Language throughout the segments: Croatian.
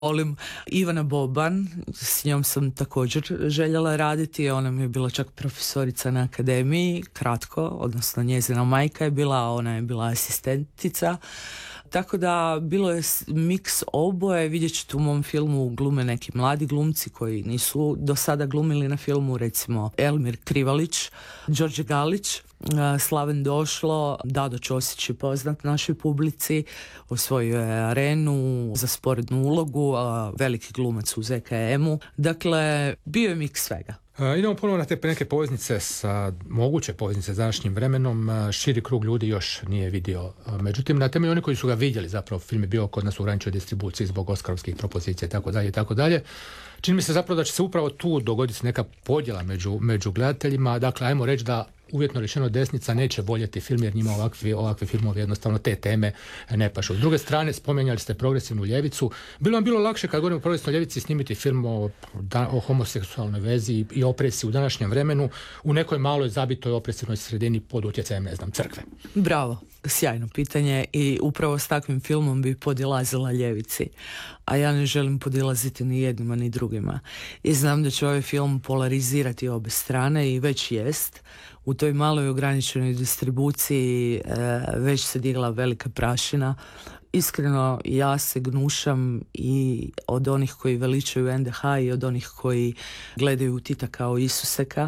Volim Ivana Boban, s njom sam također željela raditi, ona mi je bila čak profesorica na akademiji, kratko, odnosno njezina majka je bila, a ona je bila asistentica. Tako da bilo je miks oboje, vidjet ćete u mom filmu glume neki mladi glumci koji nisu do sada glumili na filmu, recimo Elmir Krivalić, Đorđe Galić, Slaven Došlo, Dado Ćosić je poznat našoj publici, osvojio je Arenu za sporednu ulogu, veliki glumac u ZKM-u, dakle bio je miks svega. Idemo ponovno na te neke poveznice moguće poveznice s današnjim vremenom. Širi krug ljudi još nije vidio. Međutim, na temelju oni koji su ga vidjeli, zapravo film je bio kod nas u ograničenoj distribuciji zbog oskarovskih propozicija i tako dalje. Čini mi se zapravo da će se upravo tu dogoditi neka podjela među gledateljima. Dakle, ajmo reći da uvjetno rečeno desnica neće voljeti film jer njima ovakvi filmovi jednostavno te teme ne pašu. S druge strane, spomenjali ste progresivnu ljevicu. Bilo vam bilo lakše kad govorimo o progresivnoj ljevici snimiti film o homoseksualnoj vezi i opresiji u današnjem vremenu u nekoj maloj zabitoj opresivnoj sredini pod utjecajem, crkve? Bravo, sjajno pitanje i upravo s takvim filmom bi podilazila ljevici. A ja ne želim podilaziti ni jednima ni drugima. I znam da će ovaj film polarizirati obe strane i već jest. U toj maloj ograničenoj distribuciji već se digla velika prašina. Iskreno, ja se gnušam i od onih koji veličaju NDH i od onih koji gledaju Tita kao Isuseka,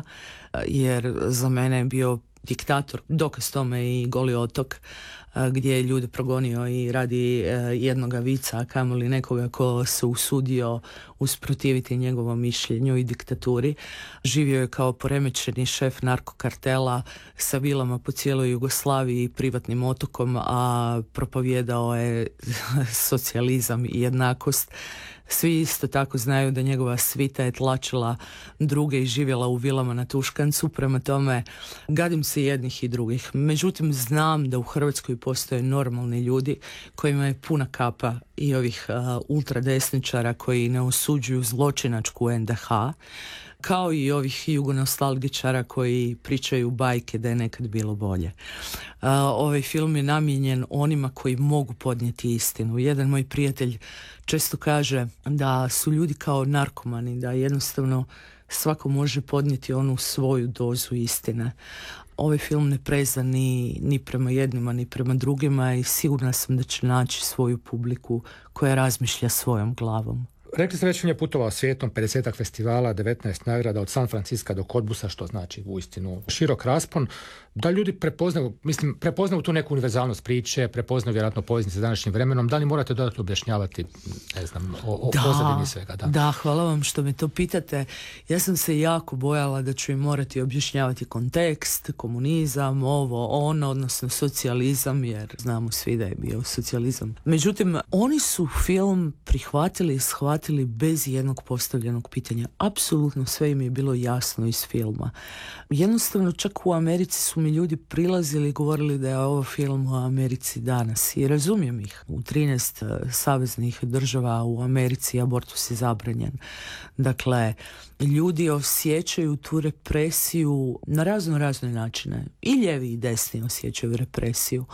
jer za mene je bio diktator, dokaz tome i Goli otok, gdje je ljude progonio i radi jednoga vica, a kamoli nekoga ko se usudio usprotiviti njegovom mišljenju i diktaturi. Živio je kao poremećeni šef narkokartela sa vilama po cijeloj Jugoslaviji i privatnim otokom, a propovijedao je socijalizam i jednakost. Svi isto tako znaju da njegova svita je tlačila druge i živjela u vilama na Tuškancu, prema tome gadim se jednih i drugih. Međutim, znam da u Hrvatskoj postoje normalni ljudi kojima je puna kapa i ovih ultradesničara koji ne osuđuju zločinačku NDH, kao i ovih jugonostalgičara koji pričaju bajke da je nekad bilo bolje. Ovaj film je namijenjen onima koji mogu podnijeti istinu. Jedan moj prijatelj često kaže da su ljudi kao narkomani, da jednostavno svako može podnijeti onu svoju dozu istine. Ovaj film ne preza ni prema jednima ni prema drugima i sigurna sam da će naći svoju publiku koja razmišlja svojom glavom. Rekli ste već, on je putovao svijetom, 50 festivala, 19 nagrada od San Francisca do Kodbusa, što znači uistinu širok raspon. Da ljudi prepoznaju tu neku univerzalnost priče, prepoznaju vjerojatno poveznice s današnjim vremenom. Da li morate dodatno objašnjavati, o pozadini svega? Da, hvala vam što me to pitate. Ja sam se jako bojala da ću im morati objašnjavati kontekst, komunizam, odnosno socijalizam, jer znamo svi da je bio socijalizam. Međutim, oni su film prihvatili i shvatili bez jednog postavljenog pitanja. Apsolutno sve im je bilo jasno iz filma. Jednostavno, čak u Americi su mi ljudi prilazili i govorili da je ovo film o Americi danas. I razumijem ih. U 13 saveznih država u Americi abortus je zabranjen. Dakle, ljudi osjećaju tu represiju na razne načine. I lijevi i desni osjećaju represiju.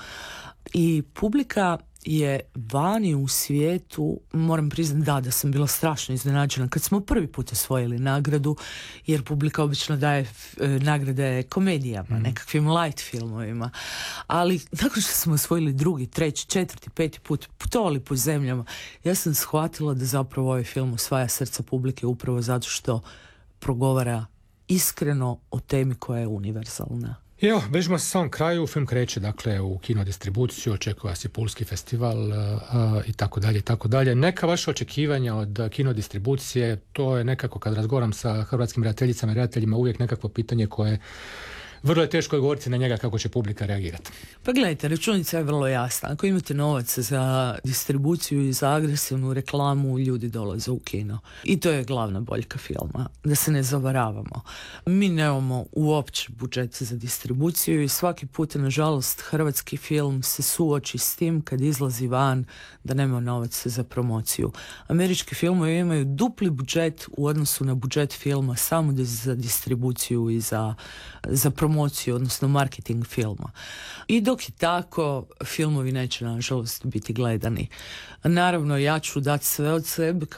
I publika je vani u svijetu, moram priznati da sam bila strašno iznenađena kad smo prvi put osvojili nagradu, jer publika obično daje nagrade komedijama, nekakvim light filmovima, ali nakon što smo osvojili drugi, treći, četvrti, peti put, putovali po zemljama, ja sam shvatila da zapravo ovaj film osvaja srca publike upravo zato što progovara iskreno o temi koja je univerzalna. Evo, bližimo se samom kraju, film kreće u kinodistribuciju, očekuje se Pulski festival i tako dalje. Neka vaša očekivanja od kinodistribucije, to je nekako kad razgovaram sa hrvatskim redateljicama i redateljima uvijek nekakvo pitanje koje vrlo je teško govoriti na njega kako će publika reagirati. Pa gledajte, računica je vrlo jasna. Ako imate novac za distribuciju i za agresivnu reklamu, ljudi dolaze u kino. I to je glavna boljka filma. Da se ne zavaravamo. Mi nemamo uopće budžet za distribuciju i svaki put, nažalost, hrvatski film se suoči s tim kad izlazi van da nema novac za promociju. Američki filmovi imaju dupli budžet u odnosu na budžet filma samo za distribuciju i za promociju promociju, odnosno marketing filma. I dok je tako, filmovi neće nažalost biti gledani. Naravno, ja ću dati sve od sebe